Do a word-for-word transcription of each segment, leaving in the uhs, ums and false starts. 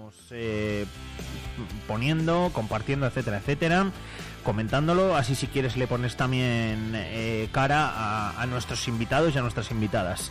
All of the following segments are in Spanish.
vamos eh, poniendo, compartiendo, etcétera, etcétera, comentándolo. Así, si quieres, le pones también eh, cara a, a nuestros invitados y a nuestras invitadas.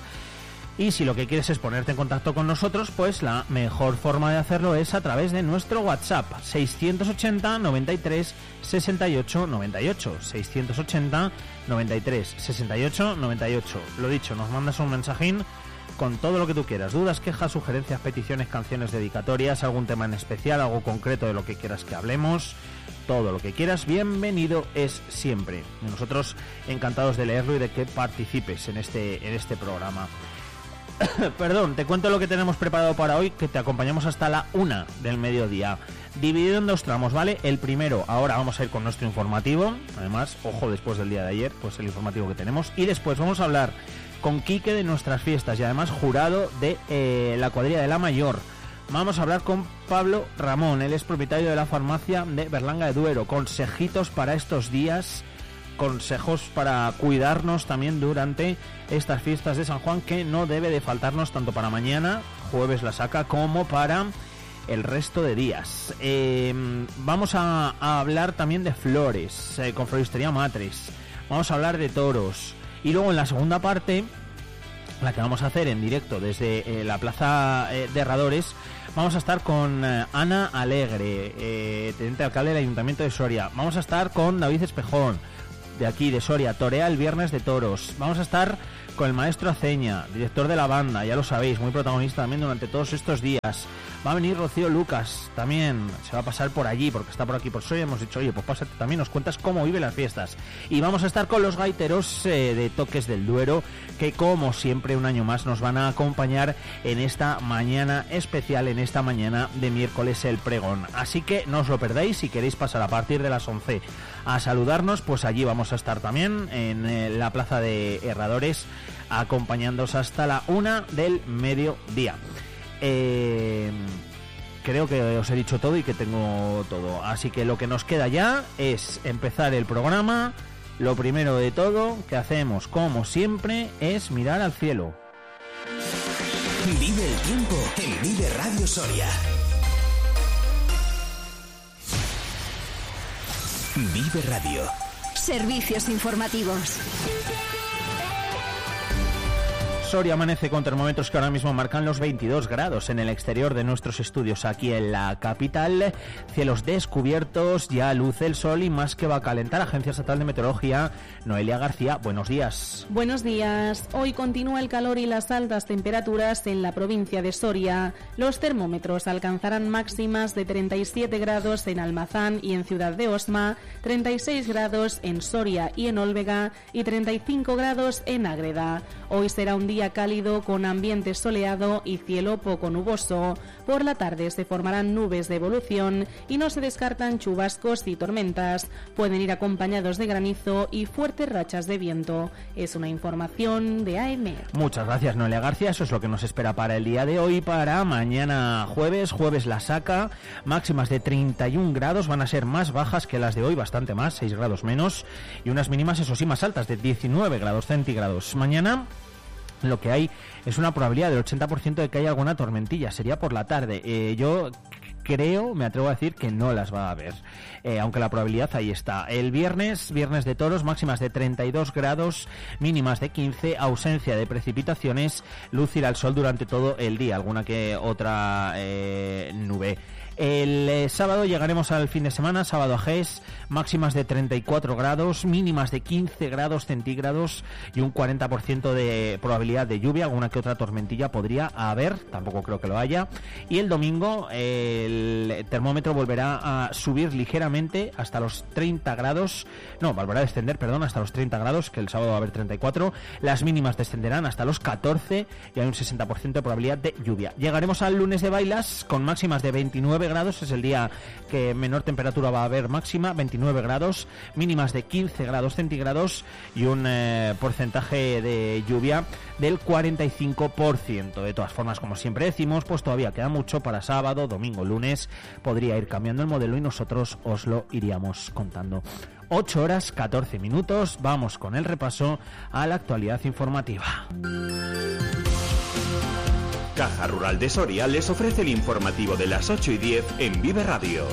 Y si lo que quieres es ponerte en contacto con nosotros, pues la mejor forma de hacerlo es a través de nuestro WhatsApp, seiscientos ochenta, noventa y tres, sesenta y ocho, noventa y ocho, seiscientos ochenta, noventa y tres, sesenta y ocho, noventa y ocho. Lo dicho, nos mandas un mensajín con todo lo que tú quieras, dudas, quejas, sugerencias, peticiones, canciones, dedicatorias, algún tema en especial, algo concreto de lo que quieras que hablemos, todo lo que quieras, bienvenido es siempre. Nosotros encantados de leerlo y de que participes en este, en este programa. Perdón, te cuento lo que tenemos preparado para hoy, que te acompañamos hasta la una del mediodía, dividido en dos tramos, ¿vale? El primero, ahora vamos a ir con nuestro informativo, además, ojo, después del día de ayer, pues el informativo que tenemos, y después vamos a hablar con Quique de nuestras fiestas y además jurado de eh, la cuadrilla de la Mayor. Vamos a hablar con Pablo Ramón, él es propietario de la farmacia de Berlanga de Duero, consejitos para estos días, consejos para cuidarnos también durante estas fiestas de San Juan, que no debe de faltarnos tanto para mañana, jueves la saca, como para el resto de días. Eh, vamos a, a hablar también de flores, eh, con Floristería Matres. Vamos a hablar de toros. Y luego en la segunda parte, la que vamos a hacer en directo desde eh, la Plaza eh, de Herradores, vamos a estar con eh, Ana Alegre, eh, teniente alcalde del Ayuntamiento de Soria. Vamos a estar con David Espejón, de aquí de Soria, torea el viernes de toros. Vamos a estar con el maestro Aceña, director de la banda, ya lo sabéis, muy protagonista también durante todos estos días. Va a venir Rocío Lucas también, se va a pasar por allí porque está por aquí por Soria. Hemos dicho, oye, pues pásate también, nos cuentas cómo viven las fiestas. Y vamos a estar con los gaiteros eh, de Toques del Duero, que como siempre un año más nos van a acompañar en esta mañana especial, en esta mañana de miércoles el pregón. Así que no os lo perdáis, si queréis pasar a partir de las once a saludarnos, pues allí vamos a estar también en eh, la Plaza de Herradores, acompañándoos hasta la una del mediodía. Eh, creo que os he dicho todo y que tengo todo, así que lo que nos queda ya es empezar el programa. Lo primero de todo que hacemos, como siempre, es mirar al cielo. Vive el tiempo en Vive Radio Soria. Vive Radio. Servicios informativos. Soria amanece con termómetros que ahora mismo marcan los veintidós grados en el exterior de nuestros estudios aquí en la capital. Cielos descubiertos, ya luce el sol y más que va a calentar. Agencia Estatal de Meteorología, Noelia García, buenos días. Buenos días. Hoy continúa el calor y las altas temperaturas en la provincia de Soria. Los termómetros alcanzarán máximas de treinta y siete grados en Almazán y en Ciudad de Osma, treinta y seis grados en Soria y en Olvega y treinta y cinco grados en Ágreda. Hoy será un día cálido con ambiente soleado y cielo poco nuboso. Por la tarde se formarán nubes de evolución y no se descartan chubascos y tormentas. Pueden ir acompañados de granizo y fuertes rachas de viento. Es una información de A M. Muchas gracias, Noelia García. Eso es lo que nos espera para el día de hoy. Para mañana jueves, jueves la saca, máximas de treinta y un grados, van a ser más bajas que las de hoy, bastante más, seis grados menos, y unas mínimas, eso sí, más altas, de diecinueve grados centígrados. Mañana lo que hay es una probabilidad del ochenta por ciento de que haya alguna tormentilla, sería por la tarde. Eh, yo creo, me atrevo a decir que no las va a haber, eh, aunque la probabilidad ahí está. El viernes, viernes de toros, máximas de treinta y dos grados, mínimas de quince, ausencia de precipitaciones, luz irá al sol durante todo el día, alguna que otra eh, nube. El eh, sábado llegaremos al fin de semana, sábado a Gés, máximas de treinta y cuatro grados, mínimas de quince grados centígrados y un cuarenta por ciento de probabilidad de lluvia, alguna que otra tormentilla podría haber, tampoco creo que lo haya. Y el domingo eh, el termómetro volverá a subir ligeramente hasta los treinta grados, no, volverá a descender, perdón, hasta los treinta grados, que el sábado va a haber treinta y cuatro, las mínimas descenderán hasta los catorce y hay un sesenta por ciento de probabilidad de lluvia. Llegaremos al lunes de Bailas con máximas de veintinueve grados, es el día que menor temperatura va a haber máxima, veintinueve grados, mínimas de quince grados centígrados y un eh, porcentaje de lluvia del cuarenta y cinco por ciento. De todas formas, como siempre decimos, pues todavía queda mucho para sábado, domingo, lunes, podría ir cambiando el modelo y nosotros os lo iríamos contando. ocho horas catorce minutos, vamos con el repaso a la actualidad informativa. Caja Rural de Soria les ofrece el informativo de las ocho y diez en Vive Radio.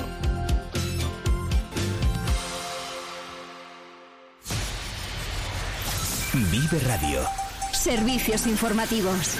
Vive Radio. Servicios informativos.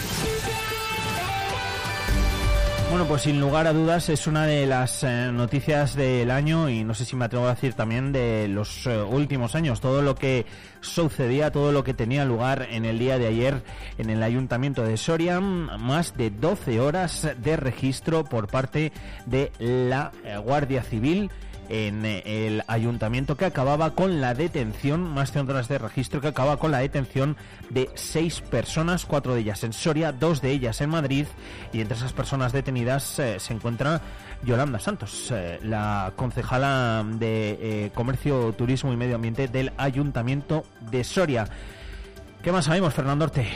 Bueno, pues sin lugar a dudas es una de las eh, noticias del año y no sé si me atrevo a decir también de los eh, últimos años. Todo lo que sucedía, todo lo que tenía lugar en el día de ayer en el Ayuntamiento de Soria, más de doce horas de registro por parte de la eh, Guardia Civil en el ayuntamiento, que acababa con la detención, más de horas de registro, que acaba con la detención de seis personas, cuatro de ellas en Soria, dos de ellas en Madrid, y entre esas personas detenidas eh, se encuentra Yolanda Santos, eh, la concejala de eh, Comercio, Turismo y Medio Ambiente del Ayuntamiento de Soria. ¿Qué más sabemos, Fernando Orte?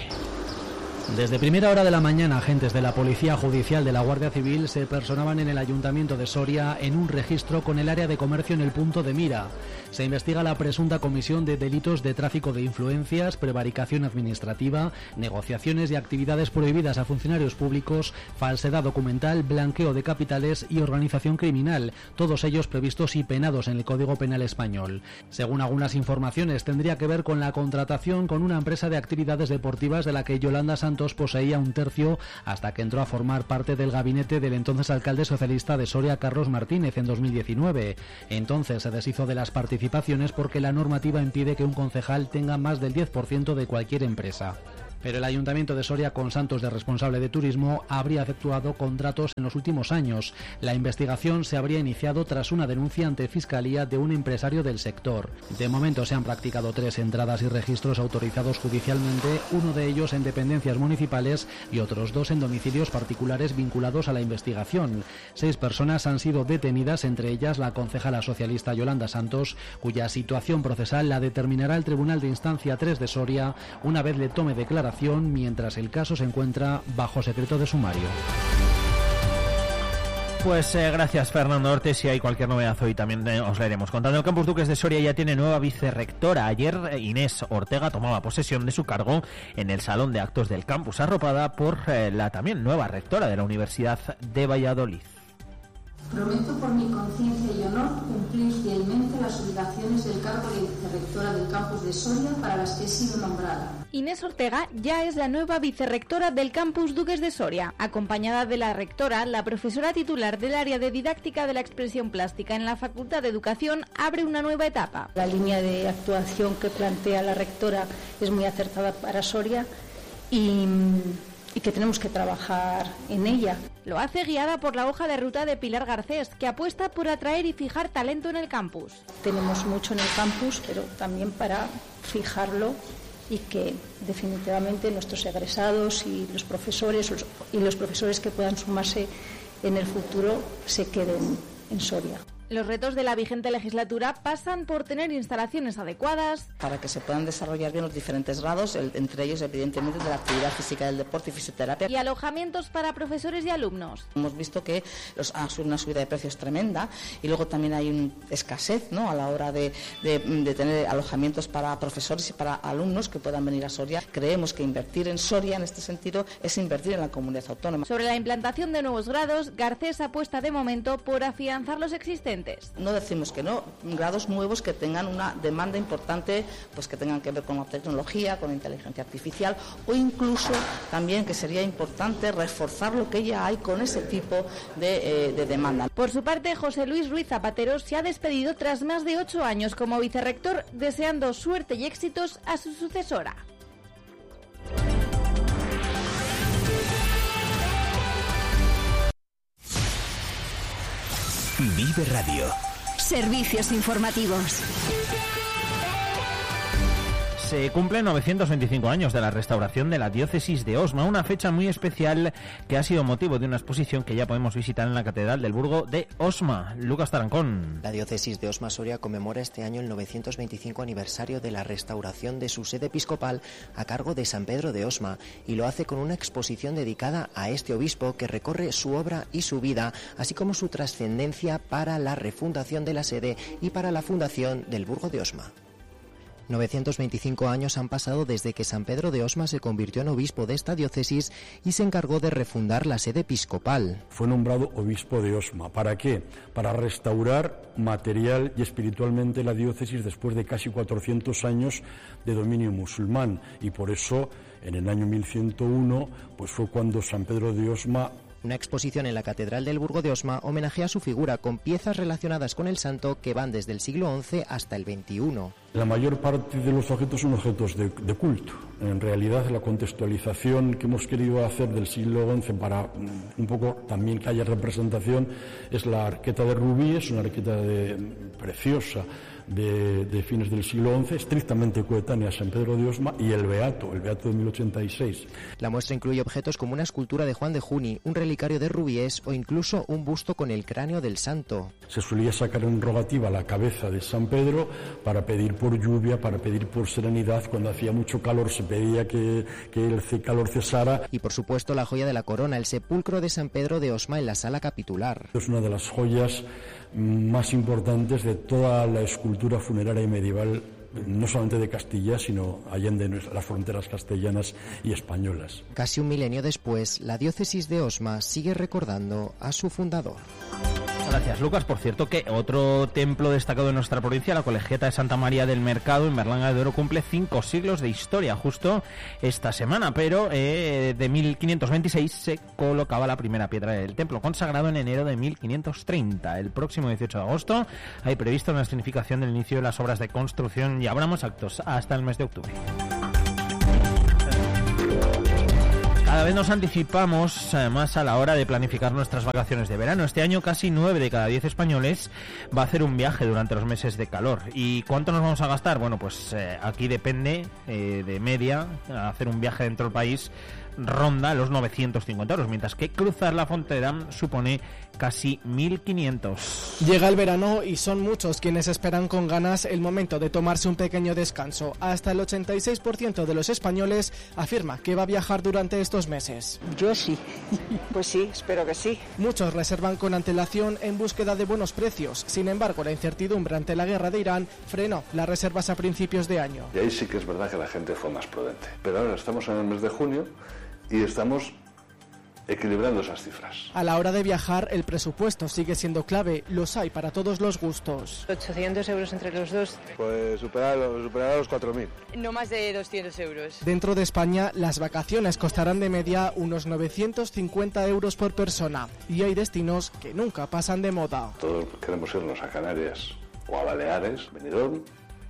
Desde primera hora de la mañana, agentes de la Policía Judicial de la Guardia Civil se personaban en el Ayuntamiento de Soria en un registro con el área de comercio en el punto de mira. Se investiga la presunta comisión de delitos de tráfico de influencias, prevaricación administrativa, negociaciones y actividades prohibidas a funcionarios públicos, falsedad documental, blanqueo de capitales y organización criminal, todos ellos previstos y penados en el Código Penal español. Según algunas informaciones, tendría que ver con la contratación con una empresa de actividades deportivas de la que Yolanda Santos poseía un tercio hasta que entró a formar parte del gabinete del entonces alcalde socialista de Soria, Carlos Martínez, en dos mil diecinueve. Entonces se deshizo de las participaciones porque la normativa impide que un concejal tenga más del diez por ciento de cualquier empresa. Pero el Ayuntamiento de Soria, con Santos de responsable de turismo, habría efectuado contratos en los últimos años. La investigación se habría iniciado tras una denuncia ante Fiscalía de un empresario del sector. De momento se han practicado tres entradas y registros autorizados judicialmente, uno de ellos en dependencias municipales y otros dos en domicilios particulares vinculados a la investigación. Seis personas han sido detenidas, entre ellas la concejala socialista Yolanda Santos, cuya situación procesal la determinará el Tribunal de Instancia tres de Soria una vez le tome declaración, mientras el caso se encuentra bajo secreto de sumario. Pues eh, gracias, Fernando Orte. Si hay cualquier novedad hoy también eh, os la iremos contando. El Campus Duques de Soria ya tiene nueva vicerrectora. Ayer eh, Inés Ortega tomaba posesión de su cargo en el salón de actos del campus, arropada por eh, la también nueva rectora de la Universidad de Valladolid. Prometo por mi conciencia y honor cumplir fielmente las obligaciones del cargo de vicerrectora del campus de Soria para las que he sido nombrada. Inés Ortega ya es la nueva vicerrectora del Campus Duques de Soria. Acompañada de la rectora, la profesora titular del área de didáctica de la expresión plástica en la Facultad de Educación abre una nueva etapa. La línea de actuación que plantea la rectora es muy acertada para Soria y... y que tenemos que trabajar en ella. Lo hace guiada por la hoja de ruta de Pilar Garcés, que apuesta por atraer y fijar talento en el campus. Tenemos mucho en el campus, pero también para fijarlo y que definitivamente nuestros egresados y los profesores y los profesores que puedan sumarse en el futuro se queden en Soria. Los retos de la vigente legislatura pasan por tener instalaciones adecuadas para que se puedan desarrollar bien los diferentes grados, el, entre ellos evidentemente de la actividad física, del deporte y fisioterapia. Y alojamientos para profesores y alumnos. Hemos visto que los, ha sido una subida de precios tremenda y luego también hay una escasez, ¿no?, a la hora de, de, de tener alojamientos para profesores y para alumnos que puedan venir a Soria. Creemos que invertir en Soria en este sentido es invertir en la comunidad autónoma. Sobre la implantación de nuevos grados, Garcés apuesta de momento por afianzar los existentes. No decimos que no, grados nuevos que tengan una demanda importante, pues que tengan que ver con la tecnología, con la inteligencia artificial, o incluso también que sería importante reforzar lo que ya hay con ese tipo de, eh, de demanda. Por su parte, José Luis Ruiz Zapatero se ha despedido tras más de ocho años como vicerrector, deseando suerte y éxitos a su sucesora. Vive Radio. Servicios informativos. Se cumplen novecientos veinticinco años de la restauración de la diócesis de Osma, una fecha muy especial que ha sido motivo de una exposición que ya podemos visitar en la Catedral del Burgo de Osma. Lucas Tarancón. La diócesis de Osma Soria conmemora este año el novecientos veinticinco aniversario de la restauración de su sede episcopal a cargo de San Pedro de Osma, y lo hace con una exposición dedicada a este obispo que recorre su obra y su vida, así como su trascendencia para la refundación de la sede y para la fundación del Burgo de Osma. novecientos veinticinco años han pasado desde que San Pedro de Osma se convirtió en obispo de esta diócesis y se encargó de refundar la sede episcopal. Fue nombrado obispo de Osma. ¿Para qué? Para restaurar material y espiritualmente la diócesis después de casi cuatrocientos años de dominio musulmán, y por eso en el año mil ciento uno pues fue cuando San Pedro de Osma. Una exposición en la Catedral del Burgo de Osma homenajea su figura con piezas relacionadas con el santo que van desde el siglo once hasta el veintiuno. La mayor parte de los objetos son objetos de, de culto. En realidad, la contextualización que hemos querido hacer del siglo once para un poco también que haya representación es la arqueta de rubí, es una arqueta de, preciosa de, de fines del siglo once, estrictamente coetánea a San Pedro de Osma, y el Beato, el Beato de mil ochenta y seis. La muestra incluye objetos como una escultura de Juan de Juni, un relicario de rubíes o incluso un busto con el cráneo del santo. Se solía sacar en rogativa la cabeza de San Pedro para pedir por lluvia, para pedir por serenidad. Cuando hacía mucho calor se pedía que, que el calor cesara. Y por supuesto la joya de la corona, el sepulcro de San Pedro de Osma en la sala capitular. Es una de las joyas más importantes de toda la escultura funeraria medieval, no solamente de Castilla, sino allende las fronteras castellanas y españolas. Casi un milenio después, la diócesis de Osma sigue recordando a su fundador. Gracias, Lucas. Por cierto, que otro templo destacado en nuestra provincia, la Colegiata de Santa María del Mercado, en Berlanga de Duero, cumple cinco siglos de historia justo esta semana, pero eh, de mil quinientos veintiséis se colocaba la primera piedra del templo, consagrado en enero de mil quinientos treinta. El próximo dieciocho de agosto hay previsto una significación del inicio de las obras de construcción y habrá más actos hasta el mes de octubre. Cada vez nos anticipamos eh, más a la hora de planificar nuestras vacaciones de verano. Este año casi nueve de cada diez españoles va a hacer un viaje durante los meses de calor. ¿Y cuánto nos vamos a gastar? Bueno, pues eh, aquí depende eh, de media. Hacer un viaje dentro del país ronda los novecientos cincuenta euros, mientras que cruzar la frontera supone casi mil quinientos. Llega el verano y son muchos quienes esperan con ganas el momento de tomarse un pequeño descanso. Hasta el ochenta y seis por ciento de los españoles afirma que va a viajar durante estos meses. Yo sí, pues sí, espero que sí. Muchos reservan con antelación en búsqueda de buenos precios. Sin embargo, la incertidumbre ante la guerra de Irán frenó las reservas a principios de año. Y ahí sí que es verdad que la gente fue más prudente. Pero ahora estamos en el mes de junio y estamos equilibrando esas cifras. A la hora de viajar, el presupuesto sigue siendo clave. Los hay para todos los gustos. ochocientos euros entre los dos. Pues superar, superar los cuatro mil. No más de doscientos euros. Dentro de España, las vacaciones costarán de media unos novecientos cincuenta euros por persona. Y hay destinos que nunca pasan de moda. Todos queremos irnos a Canarias o a Baleares, Benidorm,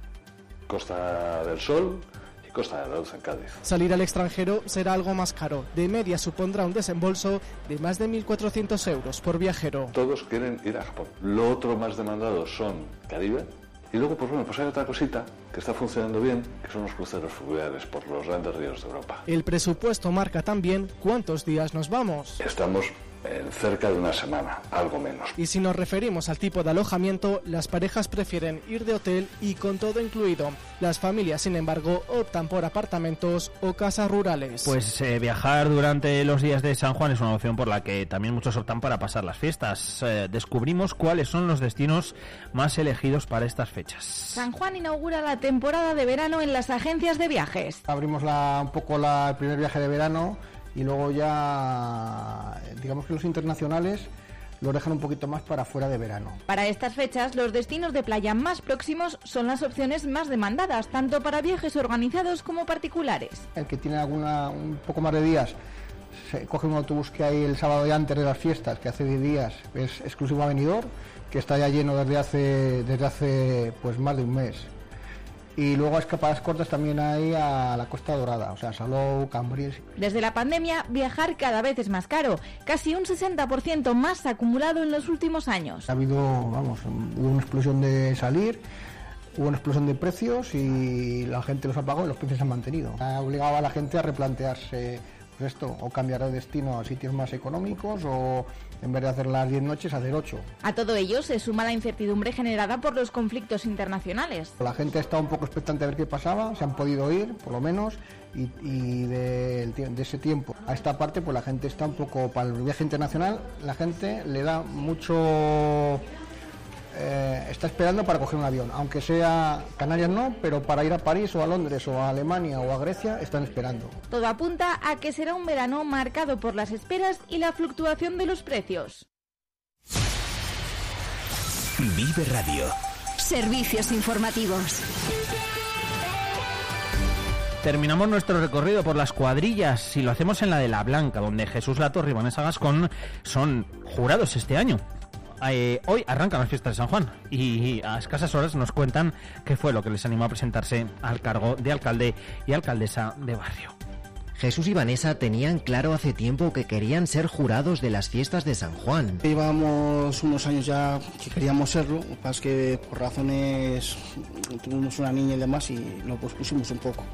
Costa del Sol y Costa de la Luz en Cádiz. Salir al extranjero será algo más caro. De media supondrá un desembolso de más de mil cuatrocientos euros por viajero. Todos quieren ir a Japón. Lo otro más demandado son Caribe. Y luego, pues bueno, pues hay otra cosita que está funcionando bien, que son los cruceros fluviales por los grandes ríos de Europa. El presupuesto marca también cuántos días nos vamos. Estamos en cerca de una semana, algo menos. Y si nos referimos al tipo de alojamiento, las parejas prefieren ir de hotel y con todo incluido. Las familias, sin embargo, optan por apartamentos o casas rurales. Pues eh, viajar durante los días de San Juan es una opción por la que también muchos optan para pasar las fiestas. Eh, descubrimos cuáles son los destinos más elegidos para estas fechas. San Juan inaugura la temporada de verano en las agencias de viajes. Abrimos la, un poco la, el primer viaje de verano y luego ya, digamos que los internacionales los dejan un poquito más para fuera de verano. Para estas fechas, los destinos de playa más próximos son las opciones más demandadas, tanto para viajes organizados como particulares. El que tiene alguna un poco más de días, se coge un autobús que hay el sábado de antes de las fiestas, que hace diez días, es exclusivo a Benidorm, que está ya lleno desde hace, desde hace pues más de un mes. Y luego escapadas cortas también hay a la Costa Dorada, o sea, Salou, Cambrils. Desde la pandemia, viajar cada vez es más caro, casi un sesenta por ciento más acumulado en los últimos años. Ha habido, vamos, hubo una explosión de salir, hubo una explosión de precios y la gente los ha pagado y los precios se han mantenido. Ha obligado a la gente a replantearse pues esto, o cambiar de destino a sitios más económicos o en vez de hacer las diez noches, hacer ocho. A todo ello se suma la incertidumbre generada por los conflictos internacionales. La gente está un poco expectante a ver qué pasaba, se han podido ir, por lo menos, y, y de, de ese tiempo a esta parte, pues la gente está un poco, para el viaje internacional, la gente le da mucho eh, está esperando para coger un avión, aunque sea Canarias no, pero para ir a París o a Londres o a Alemania o a Grecia están esperando. Todo apunta a que será un verano marcado por las esperas y la fluctuación de los precios. Vive Radio. Servicios informativos. Terminamos nuestro recorrido por las cuadrillas y lo hacemos en la de La Blanca, donde Jesús Latorre y Vanessa Gascón son jurados este año. Eh, hoy arrancan las fiestas de San Juan y a escasas horas nos cuentan qué fue lo que les animó a presentarse al cargo de alcalde y alcaldesa de barrio. Jesús y Vanessa tenían claro hace tiempo que querían ser jurados de las fiestas de San Juan. Llevábamos unos años ya que queríamos serlo, lo que pasa es que por razones tuvimos una niña y demás y lo pospusimos un poco.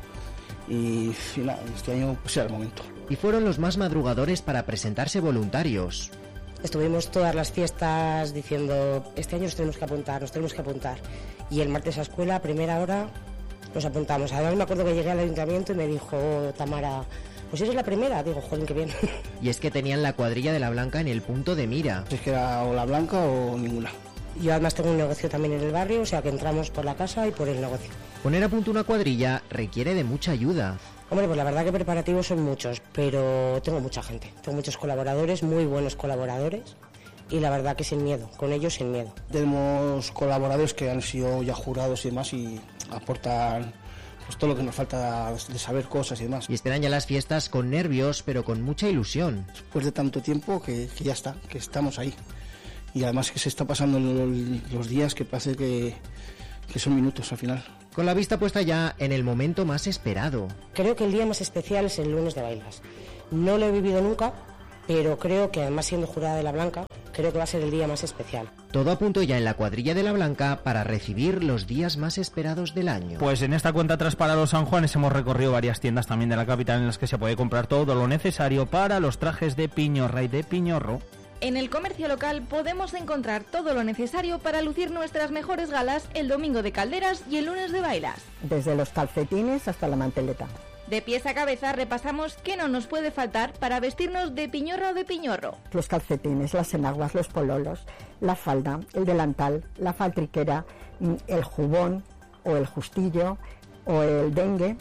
Y, y nada, este año pues era el momento. Y fueron los más madrugadores para presentarse voluntarios. Estuvimos todas las fiestas diciendo, este año nos tenemos que apuntar, nos tenemos que apuntar. Y el martes a escuela, a primera hora, nos apuntamos. Además me acuerdo que llegué al ayuntamiento y me dijo Tamara, pues eres la primera. Digo, joder, qué bien. Y es que tenían la cuadrilla de La Blanca en el punto de mira. Es que era o La Blanca o ninguna. Yo además tengo un negocio también en el barrio, o sea que entramos por la casa y por el negocio. Poner a punto una cuadrilla requiere de mucha ayuda. Hombre, pues la verdad que preparativos son muchos, pero tengo mucha gente. Tengo muchos colaboradores, muy buenos colaboradores, y la verdad que sin miedo, con ellos sin miedo. Tenemos colaboradores que han sido ya jurados y demás y aportan pues todo lo que nos falta de saber cosas y demás. Y esperan ya las fiestas con nervios, pero con mucha ilusión. Después de tanto tiempo que, que ya está, que estamos ahí. Y además que se está pasando los días que parece que, que son minutos al final. Con la vista puesta ya en el momento más esperado. Creo que el día más especial es el lunes de bailas. No lo he vivido nunca, pero creo que además siendo jurada de La Blanca, creo que va a ser el día más especial. Todo a punto ya en la cuadrilla de La Blanca para recibir los días más esperados del año. Pues en esta cuenta atrás para los San Juanes hemos recorrido varias tiendas también de la capital en las que se puede comprar todo lo necesario para los trajes de piñorra y de piñorro. En el comercio local podemos encontrar todo lo necesario para lucir nuestras mejores galas el domingo de calderas y el lunes de bailas. Desde los calcetines hasta la manteleta. De pies a cabeza repasamos qué no nos puede faltar para vestirnos de piñorra o de piñorro. Los calcetines, las enaguas, los pololos, la falda, el delantal, la faltriquera, el jubón o el justillo o el dengue,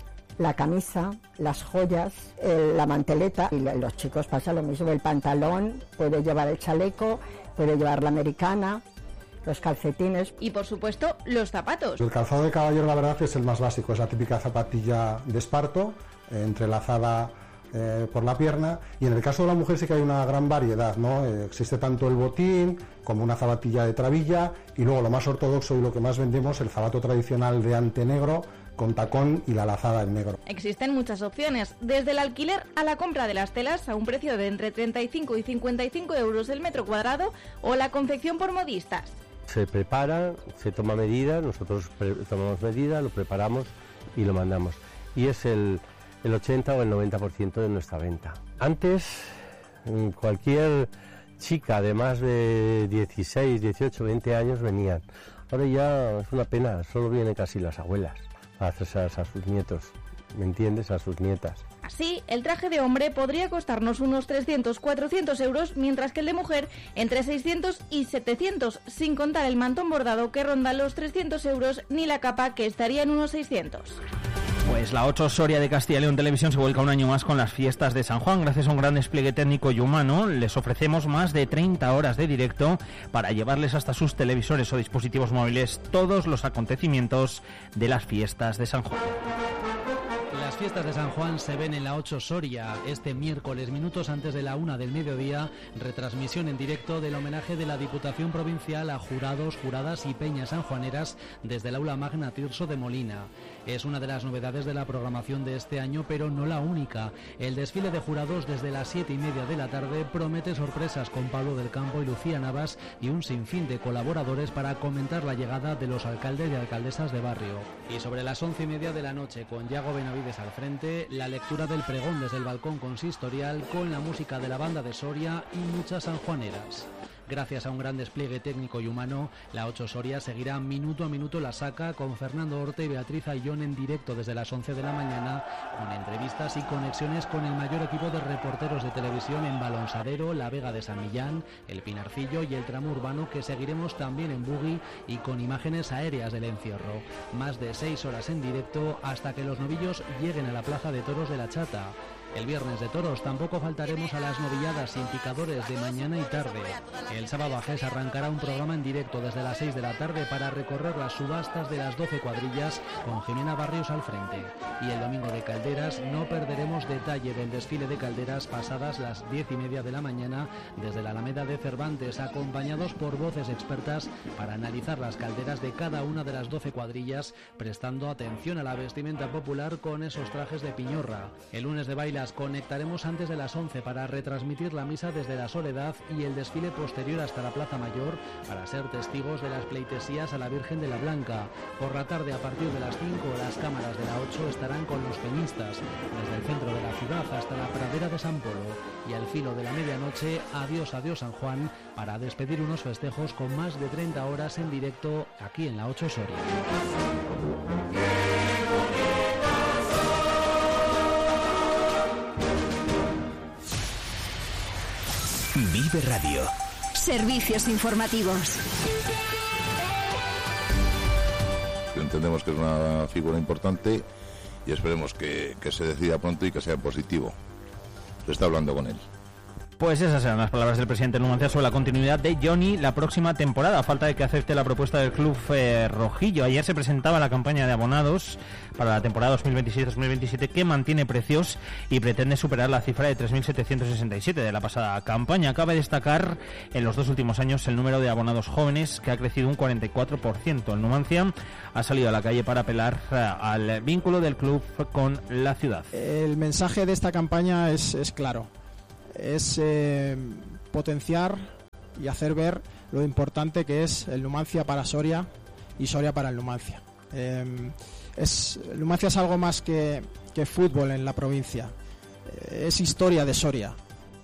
la camisa, las joyas, el, la manteleta. Y los chicos pasa lo mismo, el pantalón, puede llevar el chaleco, puede llevar la americana, los calcetines. Y por supuesto, los zapatos. El calzado de caballero la verdad es el más básico, es la típica zapatilla de esparto, eh, entrelazada eh, por la pierna, y en el caso de la mujer sí que hay una gran variedad, ¿no? Eh, existe tanto el botín como una zapatilla de trabilla, y luego lo más ortodoxo y lo que más vendemos, el zapato tradicional de ante negro, con tacón y la lazada en negro. Existen muchas opciones, desde el alquiler a la compra de las telas a un precio de entre treinta y cinco y cincuenta y cinco euros el metro cuadrado o la confección por modistas. Se prepara, se toma medida, nosotros tomamos medida, lo preparamos y lo mandamos. Y es el, el ochenta o el noventa por ciento de nuestra venta. Antes, cualquier chica de más de dieciséis, dieciocho, veinte años venían. Ahora ya es una pena, solo vienen casi las abuelas a hacerse a sus nietos, ¿me entiendes? A sus nietas. Así, el traje de hombre podría costarnos unos trescientos, cuatrocientos euros, mientras que el de mujer entre seiscientos y setecientos, sin contar el mantón bordado que ronda los trescientos euros, ni la capa que estaría en unos seiscientos. Pues la ocho Soria de Castilla y León Televisión se vuelca un año más con las fiestas de San Juan. Gracias a un gran despliegue técnico y humano, les ofrecemos más de treinta horas de directo para llevarles hasta sus televisores o dispositivos móviles todos los acontecimientos de las fiestas de San Juan. Las fiestas de San Juan se ven en la ocho Soria este miércoles, minutos antes de la una del mediodía, retransmisión en directo del homenaje de la Diputación Provincial a jurados, juradas y peñas sanjuaneras desde el aula magna Tirso de Molina. Es una de las novedades de la programación de este año, pero no la única. El desfile de jurados desde las siete y media de la tarde promete sorpresas con Pablo del Campo y Lucía Navas y un sinfín de colaboradores para comentar la llegada de los alcaldes y alcaldesas de barrio. Y sobre las once y media de la noche, con Yago Benavides al frente, la lectura del pregón desde el balcón consistorial con la música de la banda de Soria y muchas sanjuaneras. Gracias a un gran despliegue técnico y humano, la ocho Soria seguirá minuto a minuto la saca con Fernando Orte y Beatriz Ayllón en directo desde las once de la mañana, con entrevistas y conexiones con el mayor equipo de reporteros de televisión en Balonsadero, La Vega de San Millán, el Pinarcillo y el tramo urbano, que seguiremos también en Bugui y con imágenes aéreas del encierro. Más de seis horas en directo hasta que los novillos lleguen a la Plaza de Toros de la Chata. El viernes de toros tampoco faltaremos a las novilladas y picadores de mañana y tarde. El sábado Agés arrancará un programa en directo desde las seis de la tarde para recorrer las subastas de las doce cuadrillas con Jimena Barrios al frente. Y el domingo de Calderas no perderemos detalle del desfile de calderas pasadas las diez y media de la mañana desde la Alameda de Cervantes, acompañados por voces expertas para analizar las calderas de cada una de las doce cuadrillas, prestando atención a la vestimenta popular con esos trajes de piñorra. El lunes de bailas conectaremos antes de las once para retransmitir la misa desde la Soledad y el desfile posterior hasta la Plaza Mayor para ser testigos de las pleitesías a la Virgen de la Blanca. Por la tarde, a partir de las cinco, las cámaras de la ocho estarán con los peñistas desde el centro de la ciudad hasta la pradera de San Polo, y al filo de la medianoche, adiós adiós San Juan, para despedir unos festejos con más de treinta horas en directo aquí en la ocho Soria. Vive Radio. Servicios informativos. Entendemos que es una figura importante y esperemos que, que se decida pronto y que sea positivo. Se está hablando con él. Pues esas eran las palabras del presidente Numancia sobre la continuidad de Johnny la próxima temporada. A falta de que acepte la propuesta del club eh, rojillo. Ayer se presentaba la campaña de abonados para la temporada dos mil veintiséis dos mil veintisiete, que mantiene precios y pretende superar la cifra de tres mil setecientos sesenta y siete de la pasada campaña. Cabe destacar en los dos últimos años el número de abonados jóvenes, que ha crecido un cuarenta y cuatro por ciento. El Numancia ha salido a la calle para apelar eh, al vínculo del club con la ciudad. El mensaje de esta campaña es, es claro. Es eh, potenciar y hacer ver lo importante que es el Numancia para Soria y Soria para el Numancia. Eh, es, el Numancia es algo más que, que fútbol en la provincia, eh, es historia de Soria.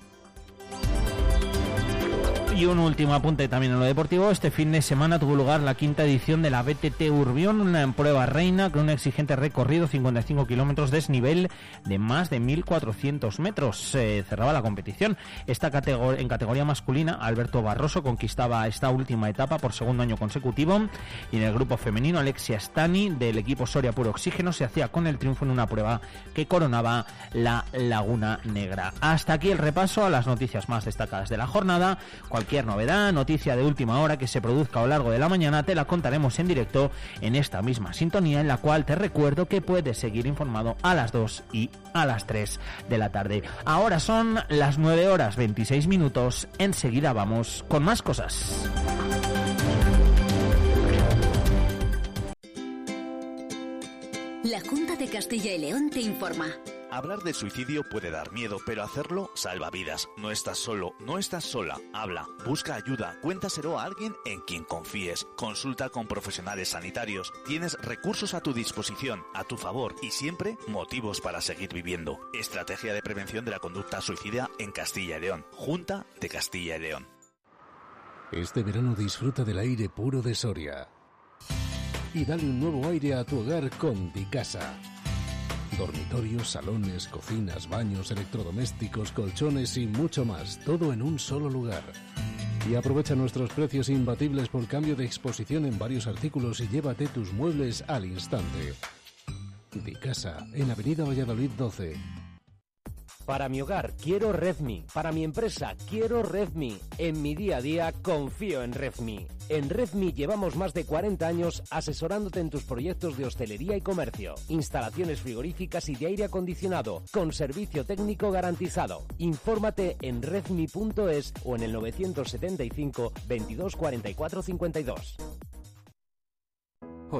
Y un último apunte también en lo deportivo. Este fin de semana tuvo lugar la quinta edición de la B T T Urbión, una prueba reina con un exigente recorrido, cincuenta y cinco kilómetros, desnivel de más de mil cuatrocientos metros. Se cerraba la competición. Esta categor- en categoría masculina, Alberto Barroso conquistaba esta última etapa por segundo año consecutivo, y en el grupo femenino, Alexia Stani del equipo Soria Puro Oxígeno se hacía con el triunfo en una prueba que coronaba la Laguna Negra. Hasta aquí el repaso a las noticias más destacadas de la jornada. Cualquier novedad, noticia de última hora que se produzca a lo largo de la mañana, te la contaremos en directo en esta misma sintonía, en la cual te recuerdo que puedes seguir informado a las dos y a las tres de la tarde. Ahora son las nueve horas veintiséis minutos. Enseguida vamos con más cosas. La Junta de Castilla y León te informa. Hablar de suicidio puede dar miedo, pero hacerlo salva vidas. No estás solo, no estás sola. Habla, busca ayuda, cuéntaselo a alguien en quien confíes. Consulta con profesionales sanitarios. Tienes recursos a tu disposición, a tu favor, y siempre motivos para seguir viviendo. Estrategia de prevención de la conducta suicida en Castilla y León. Junta de Castilla y León. Este verano disfruta del aire puro de Soria. Y dale un nuevo aire a tu hogar con Dicasa. Dormitorios, salones, cocinas, baños, electrodomésticos, colchones y mucho más, todo en un solo lugar. Y aprovecha nuestros precios imbatibles por cambio de exposición en varios artículos y llévate tus muebles al instante. Dicasa, en Avenida Valladolid doce. Para mi hogar quiero Redmi, para mi empresa quiero Redmi, en mi día a día confío en Redmi. En Redmi llevamos más de cuarenta años asesorándote en tus proyectos de hostelería y comercio, instalaciones frigoríficas y de aire acondicionado, con servicio técnico garantizado. Infórmate en redmi punto es o en el novecientos setenta y cinco veintidós cuarenta y cuatro cincuenta y dos. J.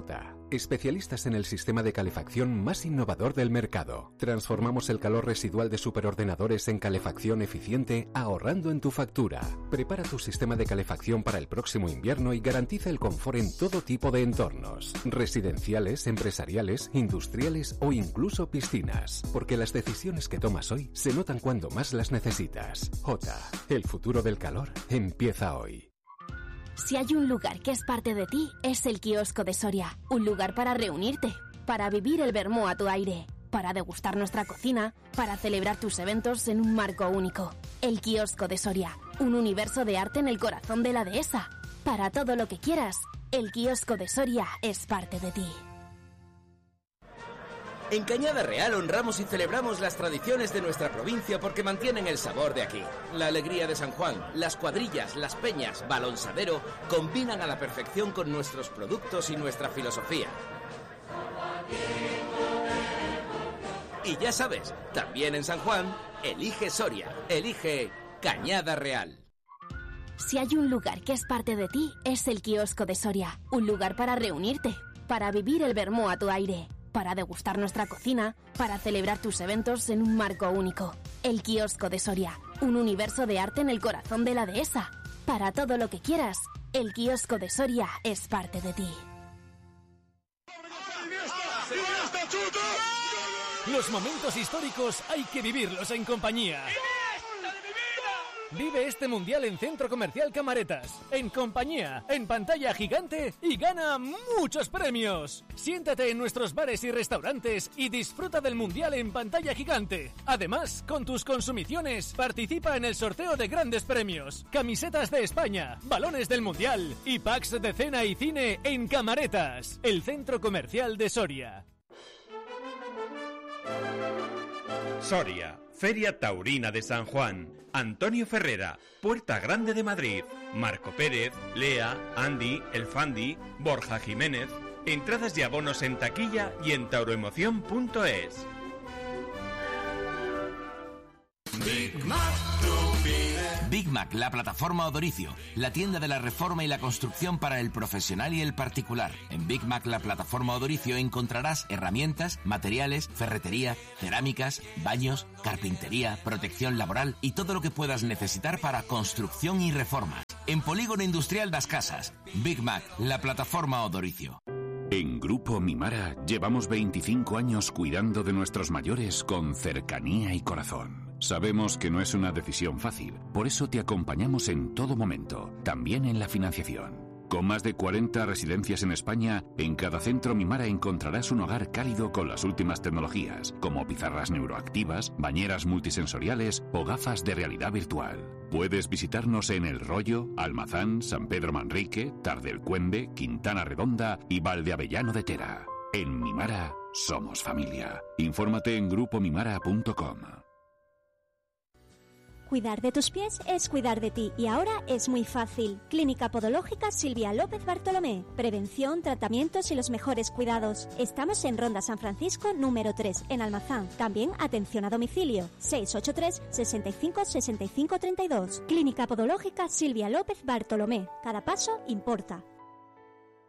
especialistas en el sistema de calefacción más innovador del mercado. Transformamos el calor residual de superordenadores en calefacción eficiente, ahorrando en tu factura. Prepara tu sistema de calefacción para el próximo invierno y garantiza el confort en todo tipo de entornos, residenciales, empresariales, industriales o incluso piscinas, porque las decisiones que tomas hoy se notan cuando más las necesitas. J. El futuro del calor empieza hoy. Si hay un lugar que es parte de ti, es el kiosco de Soria. Un lugar para reunirte, para vivir el vermú a tu aire, para degustar nuestra cocina, para celebrar tus eventos en un marco único. El kiosco de Soria, un universo de arte en el corazón de la dehesa. Para todo lo que quieras, el kiosco de Soria es parte de ti. En Cañada Real honramos y celebramos las tradiciones de nuestra provincia porque mantienen el sabor de aquí. La alegría de San Juan, las cuadrillas, las peñas, Balonsadero combinan a la perfección con nuestros productos y nuestra filosofía. Y ya sabes, también en San Juan, elige Soria, elige Cañada Real. Si hay un lugar que es parte de ti, es el kiosco de Soria. Un lugar para reunirte, para vivir el vermú a tu aire, para degustar nuestra cocina, para celebrar tus eventos en un marco único. El kiosco de Soria, un universo de arte en el corazón de la dehesa. Para todo lo que quieras, el kiosco de Soria es parte de ti. Los momentos históricos hay que vivirlos en compañía. Vive este mundial en Centro Comercial Camaretas, en compañía, en pantalla gigante y gana muchos premios. Siéntate en nuestros bares y restaurantes y disfruta del mundial en pantalla gigante. Además, con tus consumiciones, participa en el sorteo de grandes premios, camisetas de España, balones del mundial y packs de cena y cine en Camaretas, el Centro Comercial de Soria. Soria, Feria Taurina de San Juan, Antonio Ferrera, Puerta Grande de Madrid, Marco Pérez, Lea, Andy, El Fandi, Borja Jiménez. Entradas y abonos en taquilla y en tauroemoción punto es. Big Mac, tu pide. Big Mac, la plataforma Odoricio, la tienda de la reforma y la construcción para el profesional y el particular. En Big Mac, la plataforma Odoricio, encontrarás herramientas, materiales, ferretería, cerámicas, baños, carpintería, protección laboral y todo lo que puedas necesitar para construcción y reformas. En Polígono Industrial Das Casas, Big Mac, la plataforma Odoricio. En Grupo Mimara llevamos veinticinco años cuidando de nuestros mayores con cercanía y corazón. Sabemos que no es una decisión fácil, por eso te acompañamos en todo momento, también en la financiación. Con más de cuarenta residencias en España, en cada centro Mimara encontrarás un hogar cálido con las últimas tecnologías, como pizarras neuroactivas, bañeras multisensoriales o gafas de realidad virtual. Puedes visitarnos en El Rollo, Almazán, San Pedro Manrique, Tardelcuende, Quintana Redonda y Valdeavellano de Tera. En Mimara, somos familia. Infórmate en grupo mimara punto com. Cuidar de tus pies es cuidar de ti y ahora es muy fácil. Clínica Podológica Silvia López Bartolomé. Prevención, tratamientos y los mejores cuidados. Estamos en Ronda San Francisco número tres, en Almazán. También atención a domicilio. seis ocho tres, seis cinco, seis cinco tres dos. Clínica Podológica Silvia López Bartolomé. Cada paso importa.